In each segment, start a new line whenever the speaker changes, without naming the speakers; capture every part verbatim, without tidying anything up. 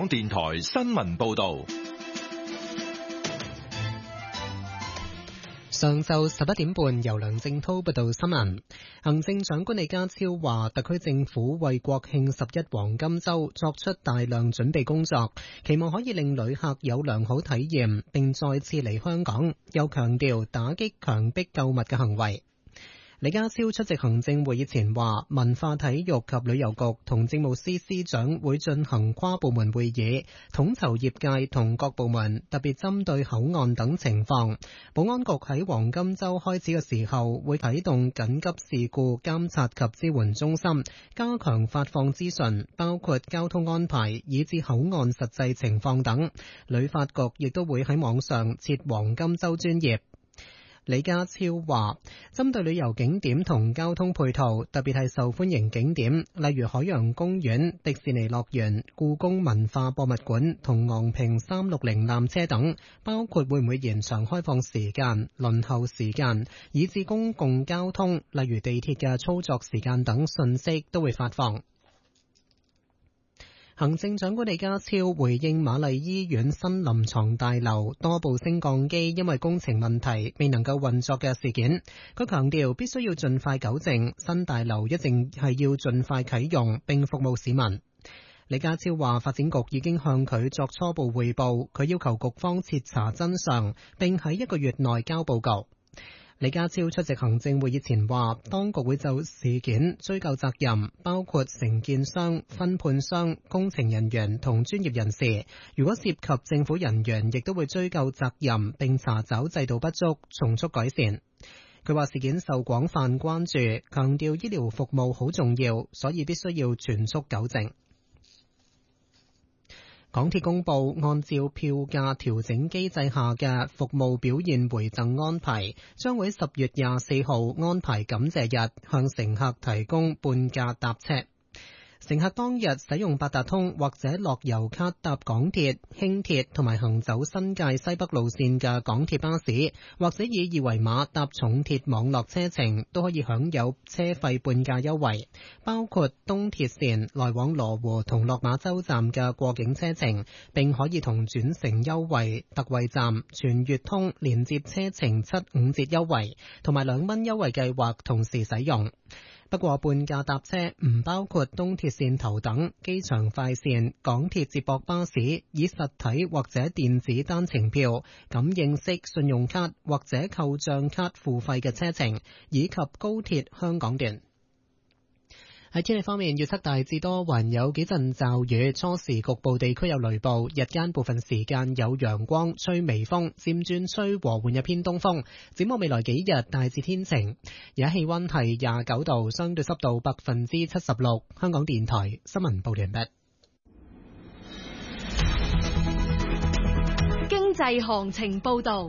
港電台新聞報道。
上晝十一點半，由梁正濤報道新聞。行政長官李家超話，特區政府為國慶十一黃金週作出大量準備工作，期望可以令旅客有良好體驗，並再次嚟香港。又強調打擊強迫購物嘅行為。李家超出席行政會議前話，文化體育及旅遊局同政務司司長會進行跨部門會議，統籌業界同各部門，特別針對口岸等情況。保安局喺黃金週開始嘅時候會啟動緊急事故監察及支援中心，加強發放資訊，包括交通安排以至口岸實際情況等。旅發局亦都會喺網上設黃金週專頁。李家超話，針對旅遊景點同交通配套，特別係受歡迎景點，例如海洋公園、迪士尼樂園、故宮文化博物館同昂坪三六零纜車等，包括會唔會延長開放時間、輪候時間，以至公共交通，例如地鐵嘅操作時間等信息都會發放。行政長官李家超回應瑪麗醫院新臨床大樓多部升降機因為工程問題未能夠運作嘅事件，佢強調必須要盡快糾正，新大樓一定係要盡快啟用並服務市民。李家超話，發展局已經向佢作初步匯報，佢要求局方徹查真相，並喺一個月內交報告。李家超出席行政會議前話，當局會就事件追究責任，包括承建商、分判商、工程人員同專業人士。如果涉及政府人員，亦都會追究責任，並查找制度不足，從速改善。佢話事件受廣泛關注，強調醫療服務好重要，所以必須要全速糾正。港鐵公布，按照票價調整機制下嘅服務表現回贈安排，將會十月廿四號安排感謝日向乘客提供半價搭車。乘客當日使用八達通或者樂悠卡搭港鐵、輕鐵同埋行走新界西北路線嘅港鐵巴士，或者以二維碼搭重鐵網絡車程，都可以享有車費半價優惠，包括東鐵線來往羅湖同落馬洲站嘅過境車程，並可以同轉乘優惠、特惠站、全月通連接車程七五折優惠同埋兩蚊優惠計劃同時使用。不過半價搭車唔包括東鐵線頭等、機場快線、港鐵接駁巴士以實體或者電子單程票、感應式信用卡或者扣賬卡付費嘅車程，以及高鐵香港段。喺天氣方面，預測大致多雲，有幾陣驟雨，初時局部地區有雷暴，日間部分時間有陽光，吹微風，漸轉吹和緩一偏東風。展望未來幾日，大致天晴，而家氣溫係廿九度，相對濕度百分之七十六。香港電台新聞報完畢。
經濟行情報道。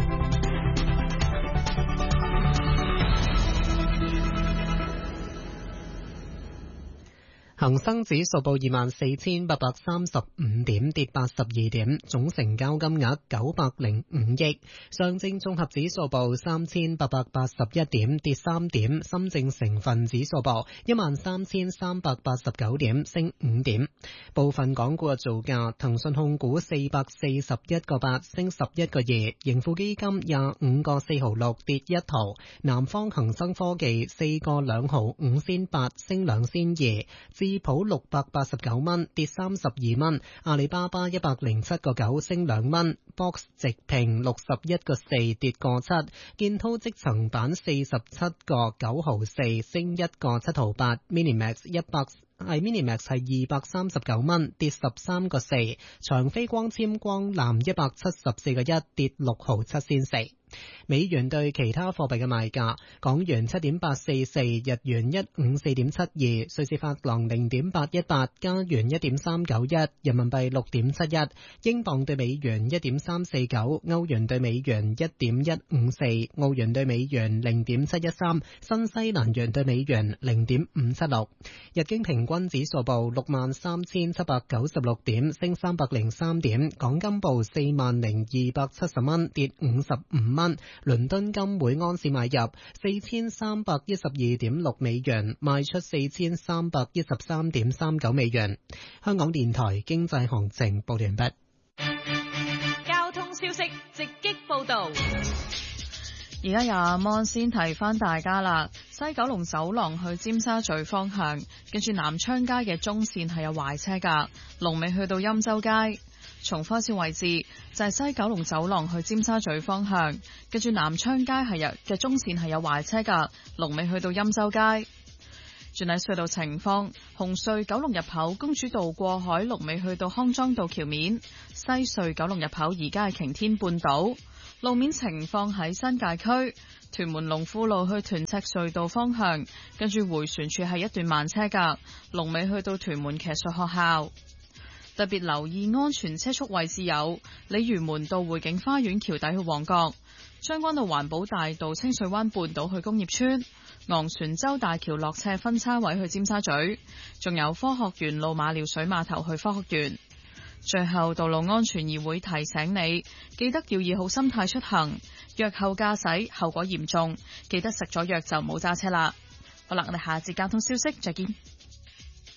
恒生指數報二萬四千八百三十五點，跌八十二點，總成交金額九百零五億。上證綜合指數報三千八百八十一點，跌三點。深證成分指數報一萬三千三百八十九點，升五點。部分港股嘅造價：騰訊控股四百四十一個八，升十一個二；盈富基金廿五個四毫六，跌一毫；南方恒生科技四個兩毫五仙八，升兩仙二。智普六百八十九蚊，跌三十二蚊；阿里巴巴一百零七個九，升兩蚊；Box 直平六十一個四，跌個七；建滔積層板四十七個九毫四，升一個七毫八；Minimax 一百係 Minimax 係二百三十九蚊，跌十三個四；長飛光纖光纜一百七十四個一，跌六毫七仙四。美元對其他貨幣嘅賣價：港元七點八四四，日元一五四點七二，瑞士法郎零點八一八，加元一點三九一，人民幣六點七一，英鎊對美元一點三四九，歐元對美元一點一五四，澳元對美元零點七一三，新西蘭元對美元零點五七六。日經平均指數報六萬三千七百九十六點，升三百零三點。港金報四萬零二百七十蚊，跌五十五蚊。 蚊。倫敦金每盎司買入四千三百一十二點六美元，賣出四千三百一十三點三九美元。香港電台經濟行情報完畢。
交通消息直擊報道。
而家有阿芒先提翻大家啦，西九龍走廊去尖沙咀方向，跟住南昌街嘅中線係有壞車噶，龍尾去到欽州街。重複線位置就係西九龍走廊去尖沙咀方向，跟住南昌街係有嘅中線係有壞車噶，龍尾去到欽州街。轉喺隧道情況，紅隧九龍入口公主道過海，龍尾去到康莊道橋面；西隧九龍入口而家係擎天半島。路面情況喺新界區屯門龍富路去屯赤隧道方向，跟住迴旋處係一段慢車噶，龍尾去到屯門騎術學校。特別留意安全車速位置有鯉魚門道匯景花園橋底去旺角、將軍澳環保大道清水灣半島去工業村、昂船洲大橋落斜分叉位去尖沙咀，仲有科學園路馬料水碼頭去科學園。最後，道路安全議會提醒你，記得要以好心態出行，藥後駕駛後果嚴重，記得食咗藥就唔好揸車啦。好啦，我哋下節交通消息再見。